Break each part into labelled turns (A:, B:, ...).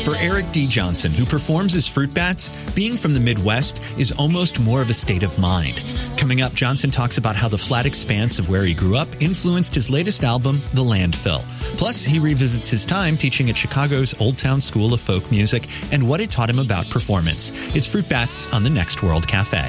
A: For Eric D. Johnson, who performs as Fruit Bats, being from the Midwest is almost more of a state of mind. Coming up, Johnson talks about how the flat expanse of where he grew up influenced his latest album, The Landfill. Plus, he revisits his time teaching at Chicago's Old Town School of Folk Music and what it taught him about performance. It's Fruit Bats on the Next World Cafe.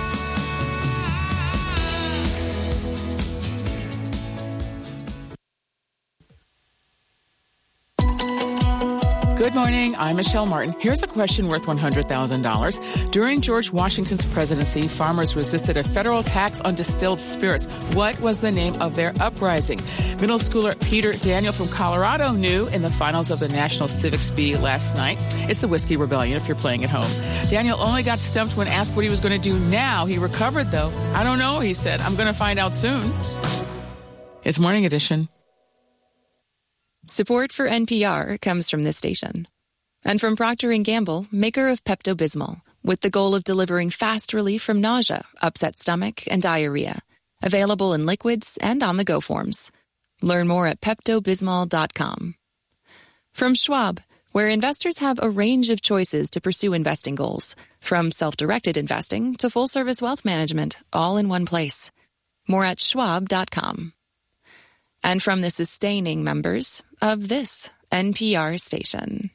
B: Good morning. I'm Michelle Martin. Here's a question worth $100,000. During George Washington's presidency, farmers resisted a federal tax on distilled spirits. What was the name of their uprising? Middle schooler Peter Daniel from Colorado knew in the finals of the National Civics Bee last night. It's the Whiskey Rebellion if you're playing at home. Daniel only got stumped when asked what he was going to do now. He recovered, though. I don't know, he said. I'm going to find out soon. It's Morning Edition.
C: Support for NPR comes from this station. And from Procter & Gamble, maker of Pepto-Bismol, with the goal of delivering fast relief from nausea, upset stomach, and diarrhea. Available in liquids and on-the-go forms. Learn more at PeptoBismol.com. From Schwab, where investors have a range of choices to pursue investing goals. From self-directed investing to full-service wealth management, all in one place. More at Schwab.com. And from the sustaining members of this NPR station.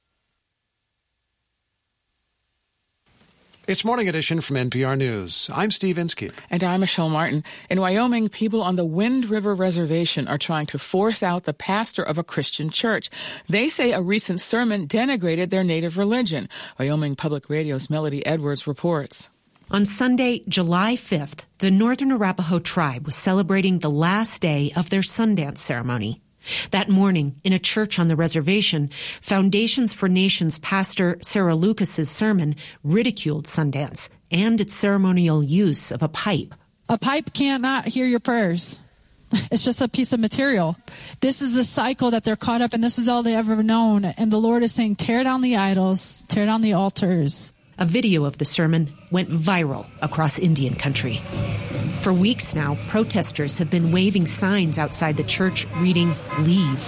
D: It's Morning Edition from NPR News. I'm Steve Inskeep.
B: And I'm Michelle Martin. In Wyoming, people on the Wind River Reservation are trying to force out the pastor of a Christian church. They say a recent sermon denigrated their native religion. Wyoming Public Radio's Melody Edwards reports.
E: On Sunday, July 5th, the Northern Arapaho tribe was celebrating the last day of their Sundance ceremony. That morning, in a church on the reservation, Foundations for Nations pastor Sarah Lucas's sermon ridiculed Sundance and its ceremonial use of a pipe.
F: A pipe cannot hear your prayers. It's just a piece of material. This is a cycle that they're caught up in. This is all they ever known. And the Lord is saying, tear down the idols, tear down the altars.
E: A video of the sermon went viral across Indian country. For weeks now, protesters have been waving signs outside the church reading, "Leave."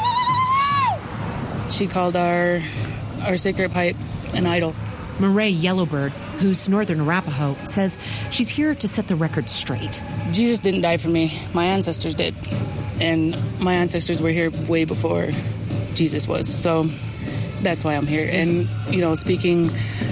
G: She called our sacred pipe an idol.
E: Murray Yellowbird, who's Northern Arapaho, says she's here to set the record straight.
G: Jesus didn't die for me. My ancestors did. And my ancestors were here way before Jesus was. So that's why I'm here. And, speaking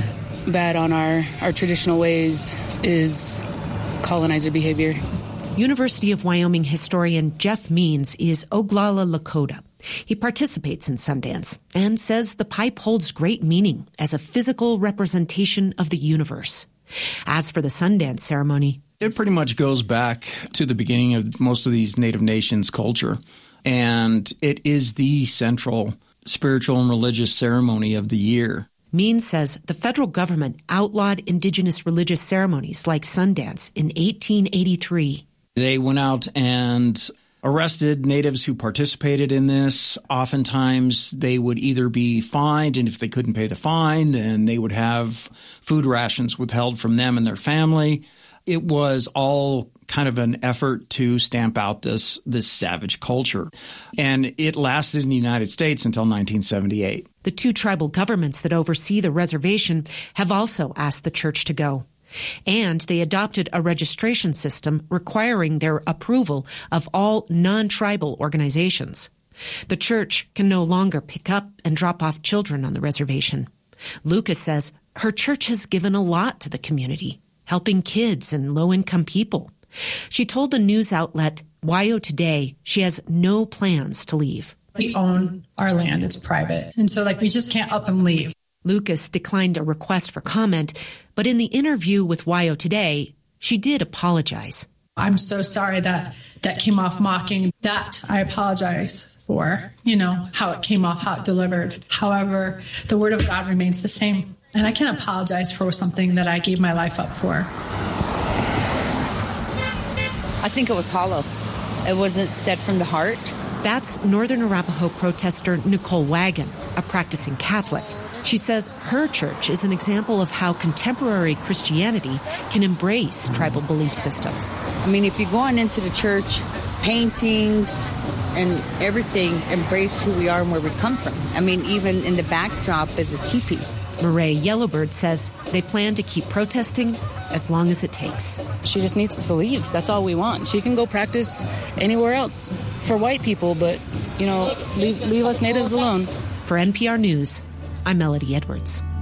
G: bad on our traditional ways is colonizer behavior.
E: University of Wyoming historian Jeff Means is Oglala Lakota. He participates in Sundance and says the pipe holds great meaning as a physical representation of the universe. As for the Sundance ceremony,
H: it pretty much goes back to the beginning of most of these Native Nations culture, and it is the central spiritual and religious ceremony of the year.
E: Means says the federal government outlawed indigenous religious ceremonies like Sundance in 1883.
H: They went out and arrested natives who participated in this. Oftentimes, they would either be fined, and if they couldn't pay the fine, then they would have food rations withheld from them and their family. It was all kind of an effort to stamp out this savage culture. And it lasted in the United States until 1978.
E: The two tribal governments that oversee the reservation have also asked the church to go. And they adopted a registration system requiring their approval of all non-tribal organizations. The church can no longer pick up and drop off children on the reservation. Lucas says her church has given a lot to the community, helping kids and low-income people. She told the news outlet WYO Today she has no plans to leave.
F: We own our land. It's private. And so, we just can't up and leave.
E: Lucas declined a request for comment, but in the interview with WYO Today, she did apologize.
F: I'm so sorry that came off mocking. That I apologize for, how it came off, how it delivered. However, the word of God remains the same. And I can't apologize for something that I gave my life up for.
I: I think it was hollow. It wasn't said from the heart.
E: That's Northern Arapaho protester Nicole Wagon, a practicing Catholic. She says her church is an example of how contemporary Christianity can embrace tribal belief systems.
I: I mean, if you're going into the church, paintings, and everything embrace who we are and where we come from. I mean, even in the backdrop is a teepee.
E: Murray Yellowbird says they plan to keep protesting as long as it takes.
G: She just needs to leave. That's all we want. She can go practice anywhere else for white people, but, leave us natives alone.
E: For NPR News, I'm Melody Edwards.